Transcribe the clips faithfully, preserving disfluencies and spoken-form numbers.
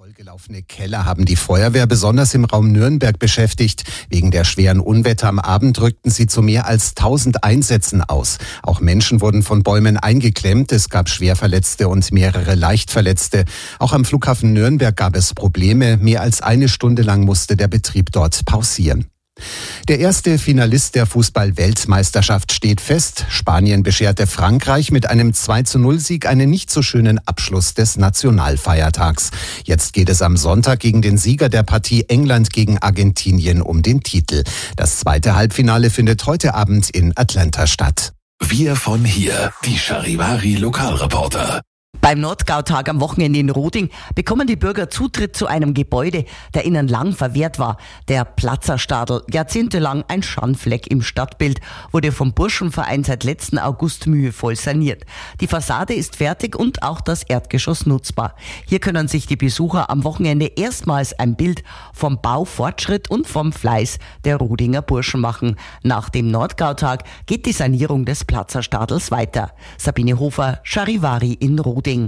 Vollgelaufene Keller haben die Feuerwehr besonders im Raum Nürnberg beschäftigt. Wegen der schweren Unwetter am Abend rückten sie zu mehr als tausend Einsätzen aus. Auch Menschen wurden von Bäumen eingeklemmt. Es gab Schwerverletzte und mehrere Leichtverletzte. Auch am Flughafen Nürnberg gab es Probleme. Mehr als eine Stunde lang musste der Betrieb dort pausieren. Der erste Finalist der Fußball-Weltmeisterschaft steht fest. Spanien bescherte Frankreich mit einem zwei zu null Sieg einen nicht so schönen Abschluss des Nationalfeiertags. Jetzt geht es am Sonntag gegen den Sieger der Partie England gegen Argentinien um den Titel. Das zweite Halbfinale findet heute Abend in Atlanta statt. Wir von hier, die Charivari Lokalreporter. Beim Nordgautag am Wochenende in Roding bekommen die Bürger Zutritt zu einem Gebäude, der ihnen lang verwehrt war. Der Platzerstadel, jahrzehntelang ein Schandfleck im Stadtbild, wurde vom Burschenverein seit letzten August mühevoll saniert. Die Fassade ist fertig und auch das Erdgeschoss nutzbar. Hier können sich die Besucher am Wochenende erstmals ein Bild vom Baufortschritt und vom Fleiß der Rodinger Burschen machen. Nach dem Nordgautag geht die Sanierung des Platzerstadels weiter. Sabine Hofer, Charivari in Roding.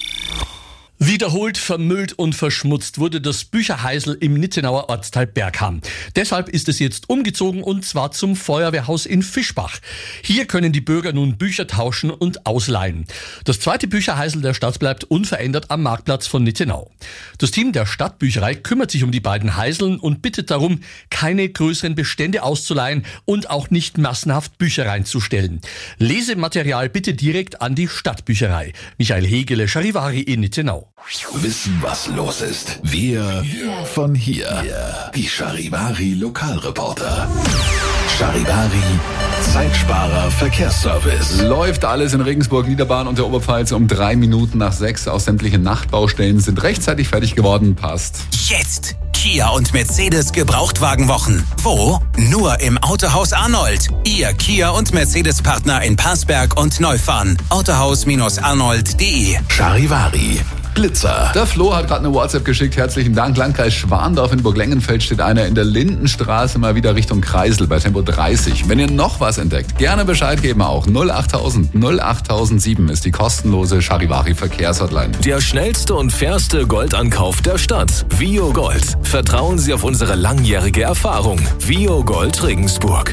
Wiederholt vermüllt und verschmutzt wurde das Bücherheisel im Nittenauer Ortsteil Bergham. Deshalb ist es jetzt umgezogen und zwar zum Feuerwehrhaus in Fischbach. Hier können die Bürger nun Bücher tauschen und ausleihen. Das zweite Bücherheisel der Stadt bleibt unverändert am Marktplatz von Nittenau. Das Team der Stadtbücherei kümmert sich um die beiden Heiseln und bittet darum, keine größeren Bestände auszuleihen und auch nicht massenhaft Bücher reinzustellen. Lesematerial bitte direkt an die Stadtbücherei. Michael Hegele, Charivari in Nittenau. Wissen, was los ist. Wir von hier. Die Charivari Lokalreporter. Charivari Zeitsparer Verkehrsservice. Läuft alles in Regensburg, Niederbahn und der Oberpfalz um drei Minuten nach sechs. Auch sämtliche Nachtbaustellen sind rechtzeitig fertig geworden. Passt. Jetzt Kia und Mercedes Gebrauchtwagenwochen. Wo? Nur im Autohaus Arnold. Ihr Kia und Mercedes Partner in Parsberg und Neufahren. autohaus arnold punkt de. Charivari Blitzer. Der Flo hat gerade eine WhatsApp geschickt. Herzlichen Dank. Landkreis Schwandorf in Burglengenfeld steht einer in der Lindenstraße mal wieder Richtung Kreisel bei Tempo dreißig. Wenn ihr noch was entdeckt, gerne Bescheid geben auch. null achttausend null achttausendsieben ist die kostenlose Charivari Verkehrshotline. Der schnellste und fairste Goldankauf der Stadt. Vio Gold. Vertrauen Sie auf unsere langjährige Erfahrung. Vio Gold Regensburg.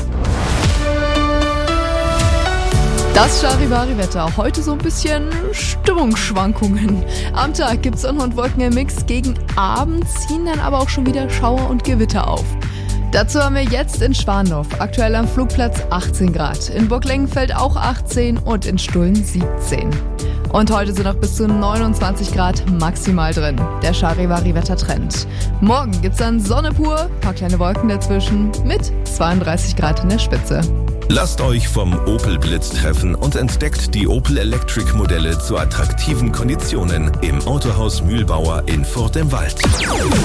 Das Charivari-Wetter. Heute so ein bisschen Stimmungsschwankungen. Am Tag gibt es Sonne und Wolken im Mix. Gegen Abend ziehen dann aber auch schon wieder Schauer und Gewitter auf. Dazu haben wir jetzt in Schwandorf aktuell am Flugplatz achtzehn Grad. In Burglengenfeld auch achtzehn und in Stullen siebzehn. Und heute sind noch bis zu neunundzwanzig Grad maximal drin. Der Charivari-Wettertrend. Morgen gibt's dann Sonne pur, paar kleine Wolken dazwischen mit zweiunddreißig Grad in der Spitze. Lasst euch vom Opel Blitz treffen und entdeckt die Opel Electric Modelle zu attraktiven Konditionen im Autohaus Mühlbauer in Furt im Wald.